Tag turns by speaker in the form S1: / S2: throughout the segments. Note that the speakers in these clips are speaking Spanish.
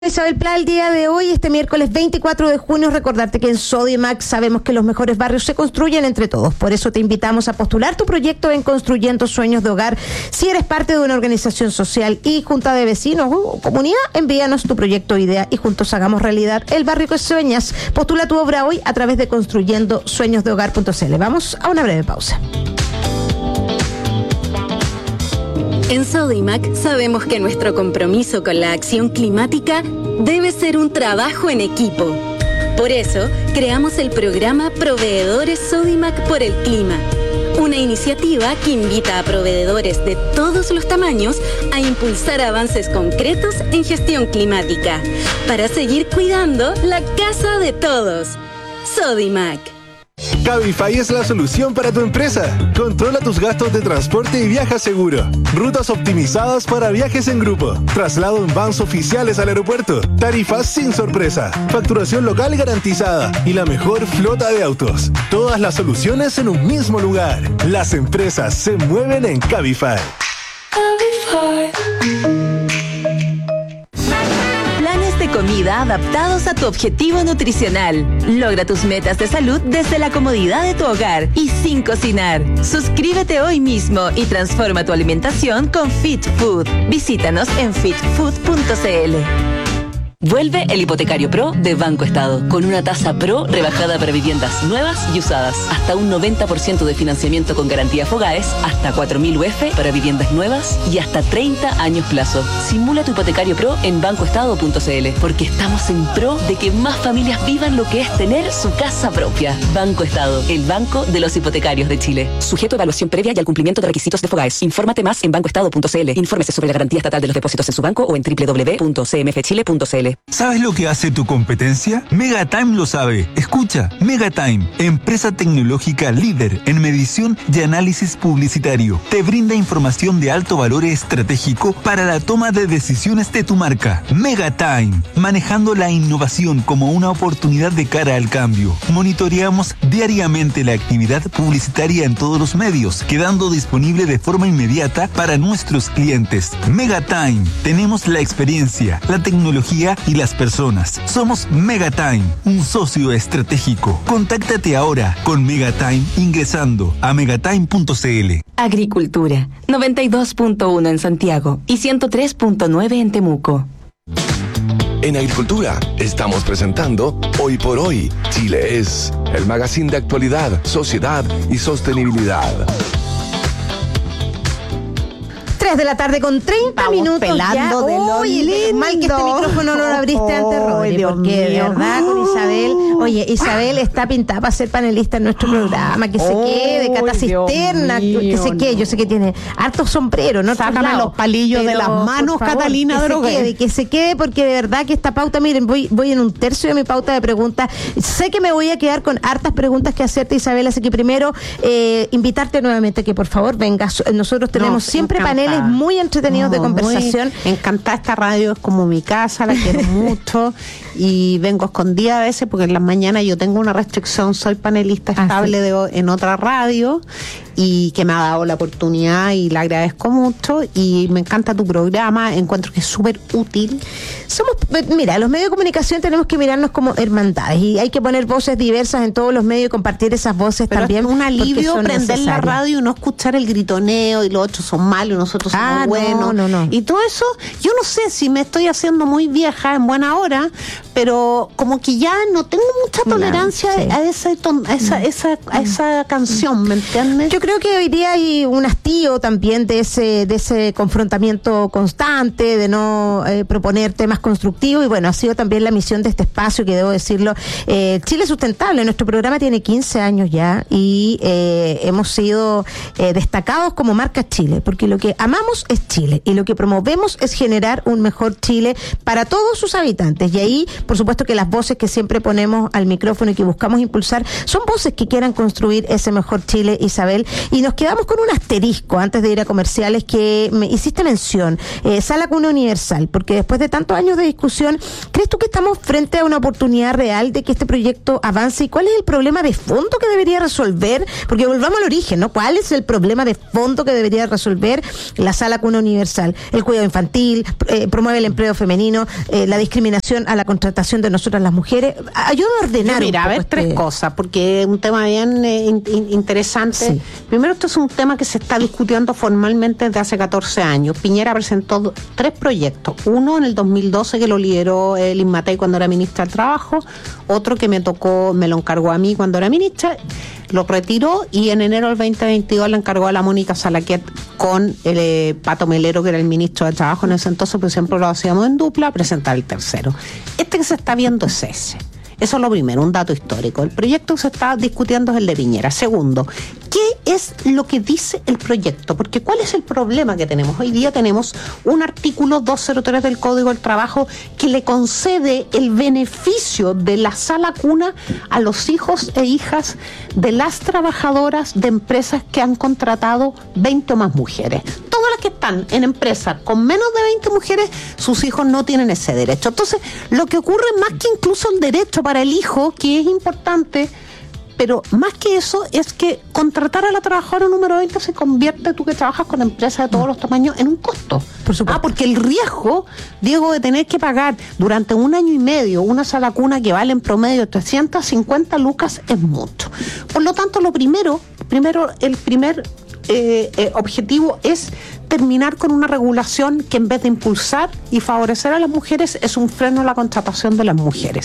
S1: Isabel Pla, el día de hoy, este miércoles 24 de junio, recordarte que en Sodimac sabemos que los mejores barrios se construyen entre todos. Por eso te invitamos a postular tu proyecto en Construyendo Sueños de Hogar. Si eres parte de una organización social y junta de vecinos o comunidad, envíanos tu proyecto o idea y juntos hagamos realidad el barrio que sueñas. Postula tu obra hoy a través de construyendosueñosdehogar.cl. Vamos a una breve pausa.
S2: En Sodimac sabemos que nuestro compromiso con la acción climática debe ser un trabajo en equipo. Por eso, creamos el programa Proveedores Sodimac por el Clima, una iniciativa que invita a proveedores de todos los tamaños a impulsar avances concretos en gestión climática, para seguir cuidando la casa de todos. Sodimac.
S3: Cabify es la solución para tu empresa. Controla tus gastos de transporte y viaja seguro. Rutas optimizadas para viajes en grupo. Traslado en vans oficiales al aeropuerto. Tarifas sin sorpresa. Facturación local garantizada. Y la mejor flota de autos. Todas las soluciones en un mismo lugar. Las empresas se mueven en Cabify.
S4: De comida adaptados a tu objetivo nutricional. Logra tus metas de salud desde la comodidad de tu hogar y sin cocinar. Suscríbete hoy mismo y transforma tu alimentación con Fit Food. Visítanos en fitfood.cl. Vuelve el Hipotecario Pro de Banco Estado, con una tasa Pro rebajada para viviendas nuevas y usadas, hasta un 90% de financiamiento con garantía Fogaes, hasta 4.000 UF para viviendas nuevas y hasta 30 años plazo. Simula tu Hipotecario Pro en bancoestado.cl, porque estamos en pro de que más familias vivan lo que es tener su casa propia. Banco Estado, el banco de los hipotecarios de Chile. Sujeto a evaluación previa y al cumplimiento de requisitos de Fogaes. Infórmate más en bancoestado.cl. Infórmese sobre la garantía estatal de los depósitos en su banco o en www.cmfchile.cl.
S5: ¿Sabes lo que hace tu competencia? Megatime lo sabe. Escucha, Megatime, empresa tecnológica líder en medición y análisis publicitario, te brinda información de alto valor estratégico para la toma de decisiones de tu marca. Megatime, manejando la innovación como una oportunidad de cara al cambio. Monitoreamos diariamente la actividad publicitaria en todos los medios, quedando disponible de forma inmediata para nuestros clientes. Megatime, tenemos la experiencia, la tecnología y las personas. Somos Megatime, un socio estratégico. Contáctate ahora con Megatime ingresando a megatime.cl.
S4: Agricultura, 92.1 en Santiago y 103.9 en Temuco.
S6: En Agricultura estamos presentando Hoy por Hoy, Chile es, el magazine de actualidad, sociedad y sostenibilidad.
S1: 3 de la tarde con 30
S7: Vamos
S1: minutos
S7: pelando
S1: ya.
S7: de lo lindo.
S1: Mal que este micrófono no lo abriste antes, Rodri,
S7: Dios
S1: porque de
S7: mío.
S1: verdad con Isabel, oye, Isabel está pintada para ser panelista en nuestro programa, que se quede, Cata Cisterna, que se quede, yo sé que tiene harto sombrero, ¿no?
S7: Sácame los palillos de las manos,
S1: por favor,
S7: Catalina Drogué.
S1: que se quede, porque de verdad que esta pauta, miren, voy en un tercio de mi pauta de preguntas. Sé que me voy a quedar con hartas preguntas que hacerte, Isabel, así que primero invitarte nuevamente que por favor vengas. Nosotros tenemos siempre
S7: encantada.
S1: paneles muy entretenidos de conversación.
S7: Encantada, esta radio es como mi casa, la quiero mucho y vengo escondida a veces porque en las mañanas yo tengo una restricción, soy panelista estable en otra radio y que me ha dado la oportunidad y la agradezco mucho y me encanta tu programa, encuentro que es súper útil.
S1: Mira, los medios de comunicación tenemos que mirarnos como hermandades y hay que poner voces diversas en todos los medios y compartir esas voces.
S7: Pero
S1: también.
S7: Es un alivio prender
S1: necesarias.
S7: la radio y no escuchar el gritoneo y los otros son malos y nosotros somos buenos.
S1: No.
S7: Y todo eso, yo no sé si me estoy haciendo muy vieja en buena hora, pero como que ya no tengo mucha tolerancia a esa canción, ¿me entiendes?
S1: Yo creo que hoy día hay un hastío también de ese confrontamiento constante, de no proponer temas constructivos, y bueno, ha sido también la misión de este espacio, que debo decirlo, Chile Sustentable. Nuestro programa tiene 15 años ya y hemos sido destacados como marca Chile, porque lo que amamos es Chile y lo que promovemos es generar un mejor Chile para todos sus habitantes, y ahí por supuesto que las voces que siempre ponemos al micrófono y que buscamos impulsar son voces que quieran construir ese mejor Chile, Isabel. Y nos quedamos con un asterisco antes de ir a comerciales que me hiciste mención. Sala Cuna Universal, porque después de tantos años de discusión, ¿crees tú que estamos frente a una oportunidad real de que este proyecto avance? ¿Y cuál es el problema de fondo que debería resolver? Porque volvamos al origen, ¿no? ¿Cuál es el problema de fondo que debería resolver la Sala Cuna Universal? El cuidado infantil, promueve el empleo femenino, la discriminación a la contratación de nosotras las mujeres. Ayúdame a ordenar.
S7: Mira, a ver, tres cosas, porque es un tema bien interesante. Sí. Primero, esto es un tema que se está discutiendo formalmente desde hace 14 años. Piñera presentó 3 proyectos. Uno en el 2012 que lo lideró Liz Matei cuando era ministra del Trabajo, otro que me lo encargó a mí cuando era ministra, lo retiró y en enero del 2022 le encargó a la Mónica Salaquet con el Pato Melero, que era el ministro de Trabajo en ese entonces, pero siempre lo hacíamos en dupla, a presentar el tercero. Este que se está viendo es ese. Eso es lo primero, un dato histórico. El proyecto que se está discutiendo es el de Piñera. Segundo, ¿qué es lo que dice el proyecto? Porque ¿cuál es el problema que tenemos? Hoy día tenemos un artículo 203 del Código del Trabajo que le concede el beneficio de la sala cuna a los hijos e hijas de las trabajadoras de empresas que han contratado 20 o más mujeres. Todas las que están en empresas con menos de 20 mujeres, sus hijos no tienen ese derecho. Entonces, lo que ocurre más que incluso el derecho para el hijo, que es importante, pero más que eso es que contratar a la trabajadora número 20 se convierte, tú que trabajas con empresas de todos los tamaños, en un costo. Por supuesto. Porque el riesgo, Diego, de tener que pagar durante 1 año y medio una sala cuna que vale en promedio 350 lucas es mucho. Por lo tanto, el primer objetivo es terminar con una regulación que en vez de impulsar y favorecer a las mujeres es un freno a la contratación de las mujeres.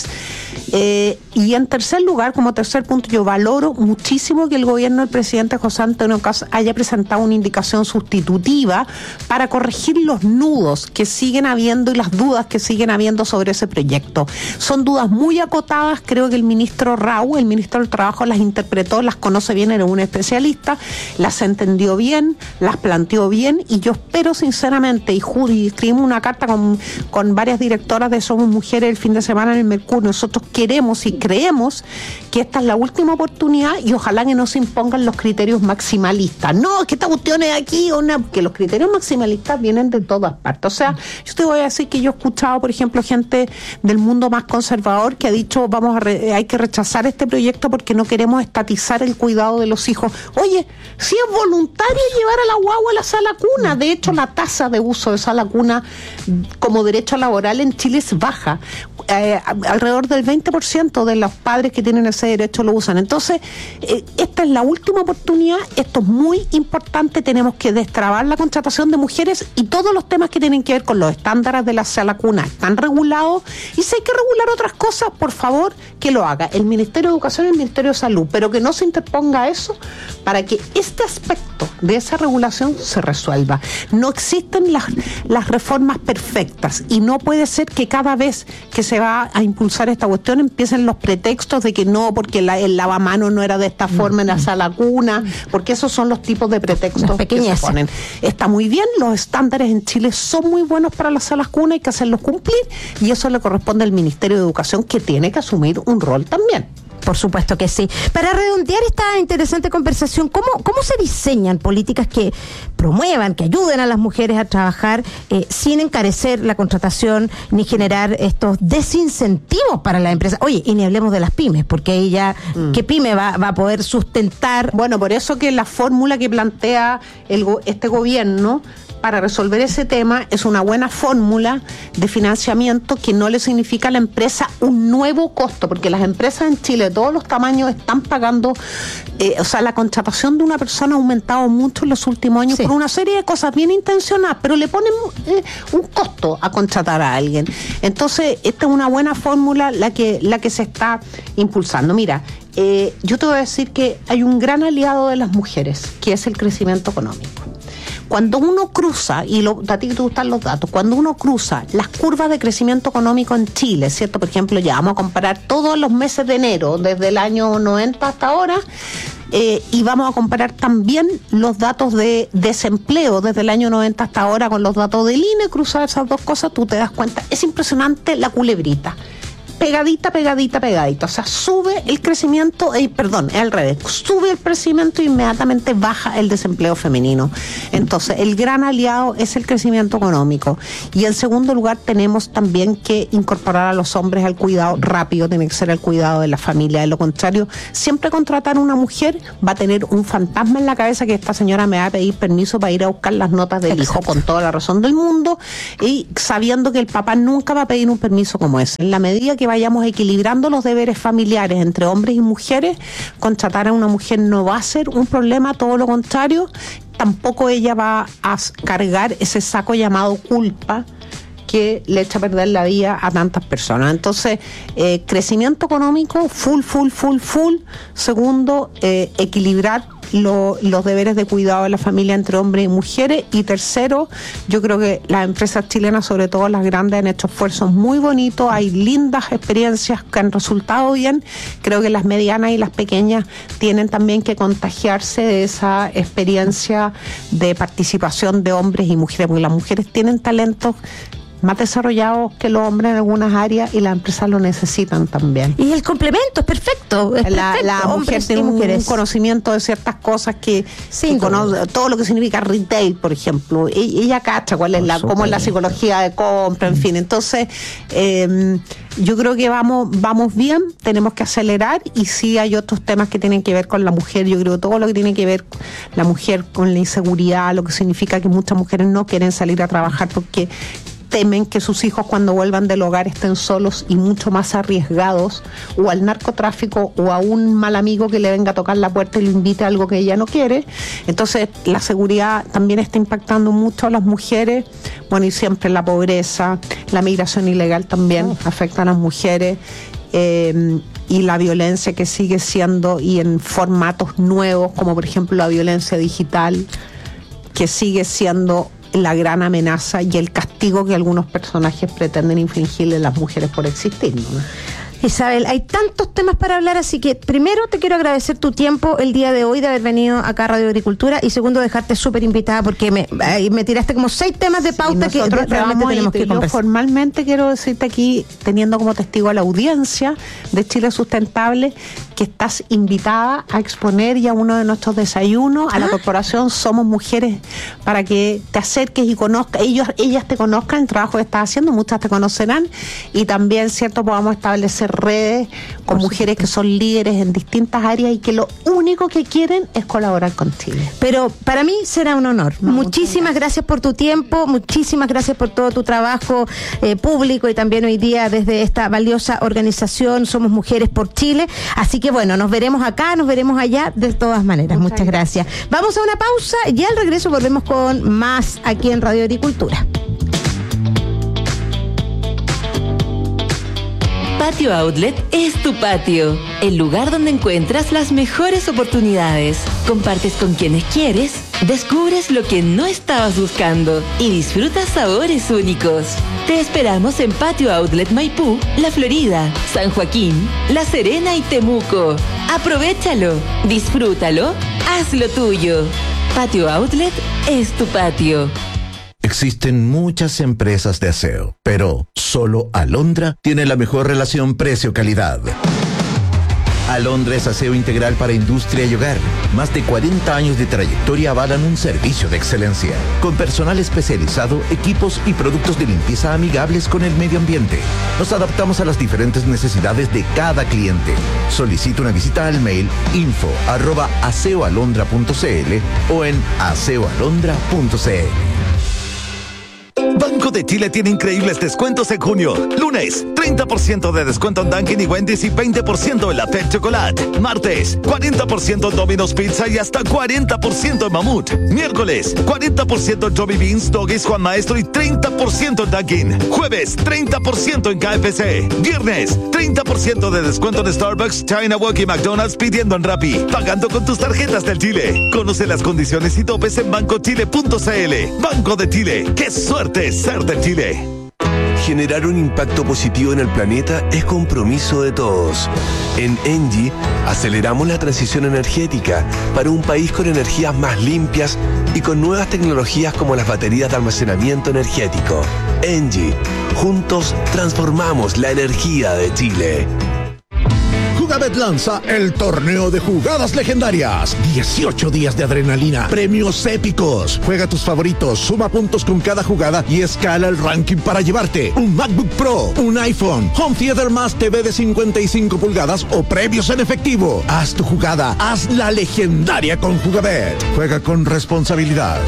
S7: Y en tercer lugar, como tercer punto, yo valoro muchísimo que el gobierno del presidente José Antonio Kast haya presentado una indicación sustitutiva para corregir los nudos que siguen habiendo y las dudas que siguen habiendo sobre ese proyecto. Son dudas muy acotadas, creo que el ministro Rau, el ministro del Trabajo, las interpretó, las conoce bien, era un especialista, las entendió bien, las planteó bien, y yo espero sinceramente, y escribimos una carta con varias directoras de Somos Mujeres el fin de semana en el Mercurio. Nosotros queremos y creemos que esta es la última oportunidad y ojalá que no se impongan los criterios maximalistas. No, es que esta cuestión es aquí o no, que los criterios maximalistas vienen de todas partes. O sea, yo te voy a decir que yo he escuchado, por ejemplo, gente del mundo más conservador que ha dicho hay que rechazar este proyecto porque no queremos estatizar el cuidado de los hijos. Oye, si es voluntario llevar a la guagua a la sala cuna. De hecho, la tasa de uso de sala cuna como derecho laboral en Chile es baja. Alrededor del 20% de los padres que tienen ese derecho lo usan. Entonces, esta es la última oportunidad, esto es muy importante, tenemos que destrabar la contratación de mujeres y todos los temas que tienen que ver con los estándares de la sala cuna están regulados, y si hay que regular otras cosas, por favor, que lo haga el Ministerio de Educación y el Ministerio de Salud, pero que no se interponga eso para que este aspecto de esa regulación se resuelva. No existen las reformas perfectas y no puede ser que cada vez que se va a impulsar esta cuestión empiecen los pretextos de que no, porque el lavamano no era de esta forma en la sala cuna, porque esos son los tipos de pretextos que se ponen. Está muy bien, los estándares en Chile son muy buenos para las salas cuna, hay que hacerlos cumplir y eso le corresponde al Ministerio de Educación, que tiene que asumir un rol también.
S1: Por supuesto que sí. Para redondear esta interesante conversación, ¿cómo se diseñan políticas que promuevan, que ayuden a las mujeres a trabajar sin encarecer la contratación ni generar estos desincentivos para las empresas? Oye, y ni hablemos de las pymes, porque ahí ya, ¿qué pyme va a poder sustentar?
S7: Bueno, por eso que la fórmula que plantea este gobierno para resolver ese tema es una buena fórmula de financiamiento que no le significa a la empresa un nuevo costo, porque las empresas en Chile de todos los tamaños están pagando, la contratación de una persona ha aumentado mucho en los últimos años, sí, por una serie de cosas bien intencionadas, pero le ponen un costo a contratar a alguien. Entonces, esta es una buena fórmula la que se está impulsando. Mira, yo te voy a decir que hay un gran aliado de las mujeres, que es el crecimiento económico. Cuando uno cruza, a ti te gustan los datos, cuando uno cruza las curvas de crecimiento económico en Chile, ¿cierto? Por ejemplo, ya vamos a comparar todos los meses de enero, desde el año 90 hasta ahora, y vamos a comparar también los datos de desempleo desde el año 90 hasta ahora con los datos del INE, cruzar esas dos cosas, tú te das cuenta, es impresionante la culebrita. pegadita. O sea, sube el crecimiento, perdón, es al revés. Sube el crecimiento e inmediatamente baja el desempleo femenino. Entonces, el gran aliado es el crecimiento económico. Y en segundo lugar, tenemos también que incorporar a los hombres al cuidado rápido, tiene que ser el cuidado de la familia. De lo contrario, siempre contratar a una mujer va a tener un fantasma en la cabeza que esta señora me va a pedir permiso para ir a buscar las notas del hijo, con toda la razón del mundo, y sabiendo que el papá nunca va a pedir un permiso como ese. En la medida que vayamos equilibrando los deberes familiares entre hombres y mujeres, contratar a una mujer no va a ser un problema, todo lo contrario, tampoco ella va a cargar ese saco llamado culpa que le echa a perder la vida a tantas personas. Entonces, crecimiento económico, full. Segundo, equilibrar los deberes de cuidado de la familia entre hombres y mujeres. Y tercero, yo creo que las empresas chilenas, sobre todo las grandes, han hecho esfuerzos muy bonitos, hay lindas experiencias que han resultado bien. Creo que las medianas y las pequeñas tienen también que contagiarse de esa experiencia de participación de hombres y mujeres, porque las mujeres tienen talentos más desarrollados que los hombres en algunas áreas y las empresas lo necesitan también.
S1: Y el complemento es perfecto.
S7: La mujer tiene un conocimiento de ciertas cosas que todo lo que significa retail, por ejemplo. Ella cacha cuál es cómo es la psicología de compra, en fin. Entonces, yo creo que vamos bien, tenemos que acelerar, y sí hay otros temas que tienen que ver con la mujer. Yo creo que todo lo que tiene que ver la mujer con la inseguridad, lo que significa que muchas mujeres no quieren salir a trabajar porque temen que sus hijos cuando vuelvan del hogar estén solos y mucho más arriesgados, o al narcotráfico o a un mal amigo que le venga a tocar la puerta y le invite a algo que ella no quiere. Entonces la seguridad también está impactando mucho a las mujeres. Bueno, y siempre la pobreza, la migración ilegal también afecta a las mujeres, y la violencia que sigue siendo, y en formatos nuevos como por ejemplo la violencia digital, que sigue siendo la gran amenaza y el castigo que algunos personajes pretenden infligirle a las mujeres por existir, ¿no?
S1: Isabel, hay tantos temas para hablar, así que primero te quiero agradecer tu tiempo el día de hoy de haber venido acá a Radio Agricultura, y segundo, dejarte súper invitada porque me tiraste como 6 temas de pauta que realmente tenemos que conversar. Yo formalmente quiero decirte aquí, teniendo como testigo a la audiencia de Chile Sustentable, que estás invitada a exponer ya uno de nuestros desayunos a la corporación Somos Mujeres, para que te acerques y conozcas, ellas te conozcan el trabajo que estás haciendo, muchas te conocerán, y también, cierto, podamos establecer redes con mujeres que son líderes en distintas áreas y que lo único que quieren es colaborar con Chile. Pero para mí será un honor. Muchísimas gracias por tu tiempo, muchísimas gracias por todo tu trabajo público, y también hoy día desde esta valiosa organización Somos Mujeres por Chile. Así que bueno, nos veremos acá, nos veremos allá, de todas maneras. Muchas gracias. Vamos a una pausa y al regreso volvemos con más aquí en Radio Agricultura.
S4: Patio Outlet es tu patio, el lugar donde encuentras las mejores oportunidades, compartes con quienes quieres, descubres lo que no estabas buscando y disfrutas sabores únicos. Te esperamos en Patio Outlet Maipú, La Florida, San Joaquín, La Serena y Temuco. Aprovéchalo, disfrútalo, hazlo tuyo. Patio Outlet es tu patio.
S8: Existen muchas empresas de aseo, pero solo Alondra tiene la mejor relación precio-calidad. Alondra es aseo integral para industria y hogar. Más de 40 años de trayectoria avalan un servicio de excelencia, con personal especializado, equipos y productos de limpieza amigables con el medio ambiente. Nos adaptamos a las diferentes necesidades de cada cliente. Solicita una visita al mail info@aseoalondra.cl o en aseoalondra.cl.
S9: Banco de Chile tiene increíbles descuentos en junio. Lunes, 30% de descuento en Dunkin' y Wendy's y 20% en la Pet Chocolate. Martes, 40% en Domino's Pizza y hasta 40% en Mamut. Miércoles, 40% en Johnny Beans, Doggies, Juan Maestro y 30% en Dunkin'. Jueves, 30% en KFC. Viernes, 30% de descuento en Starbucks, China Walk y McDonald's pidiendo en Rappi. Pagando con tus tarjetas del Chile. Conoce las condiciones y topes en bancochile.cl. Banco de Chile. ¡Qué suerte ser de Chile!
S6: Generar un impacto positivo en el planeta es compromiso de todos. En ENGIE aceleramos la transición energética para un país con energías más limpias y con nuevas tecnologías como las baterías de almacenamiento energético. ENGIE, juntos transformamos la energía de Chile.
S8: Jugabet lanza el torneo de jugadas legendarias. 18 días de adrenalina, premios épicos. Juega tus favoritos, suma puntos con cada jugada y escala el ranking para llevarte un MacBook Pro, un iPhone, Home Theater más TV de 55 pulgadas o premios en efectivo. Haz tu jugada, haz la legendaria con Jugabet. Juega con responsabilidad.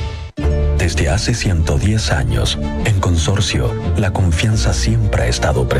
S10: Desde hace 110 años, en Consorcio, la confianza siempre ha estado presente.